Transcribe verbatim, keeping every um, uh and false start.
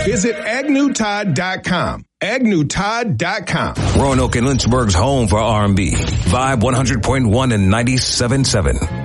Visit Agnew Todd dot com. Agnew Todd dot com. Roanoke and Lynchburg's home for R and B. Vibe one hundred point one and ninety-seven point seven.